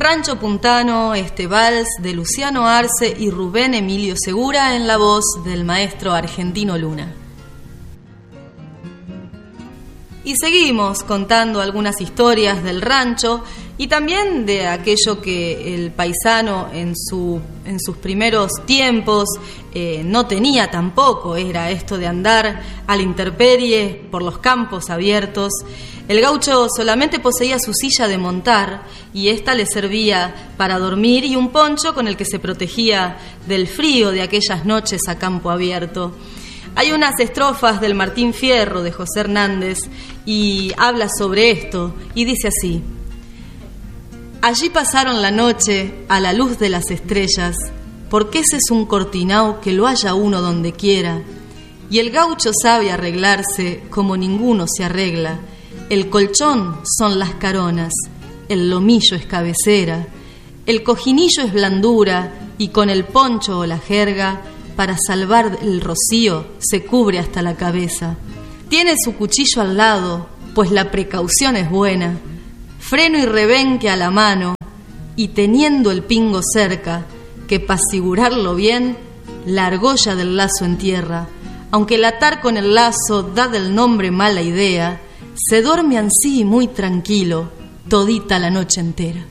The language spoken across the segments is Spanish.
Rancho Puntano, este vals de Luciano Arce y Rubén Emilio Segura en la voz del maestro Argentino Luna. Y seguimos contando algunas historias del rancho y también de aquello que el paisano en sus primeros tiempos no tenía tampoco, era esto de andar a la intemperie por los campos abiertos. El gaucho solamente poseía su silla de montar y ésta le servía para dormir y un poncho con el que se protegía del frío de aquellas noches a campo abierto. Hay unas estrofas del Martín Fierro de José Hernández y habla sobre esto y dice así: allí pasaron la noche a la luz de las estrellas, porque ese es un cortinao que lo haya uno donde quiera, y el gaucho sabe arreglarse como ninguno se arregla. El colchón son las caronas, el lomillo es cabecera, el cojinillo es blandura, y con el poncho o la jerga para salvar el rocío se cubre hasta la cabeza. Tiene su cuchillo al lado, pues la precaución es buena, freno y rebenque a la mano, y teniendo el pingo cerca, que pa' asegurarlo bien, la argolla del lazo en tierra. Aunque el atar con el lazo da del nombre mala idea, se duerme ansí muy tranquilo, todita la noche entera.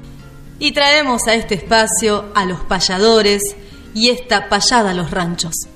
Y traemos a este espacio a los payadores y esta payada a los ranchos.